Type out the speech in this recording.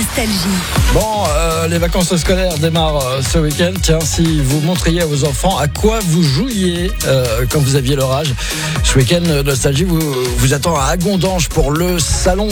Nostalgie. Bon, les vacances scolaires démarrent ce week-end. Tiens, si vous montriez à vos enfants à quoi vous jouiez quand vous aviez leur âge. Ce week-end, Nostalgie vous attend à Agondange pour le salon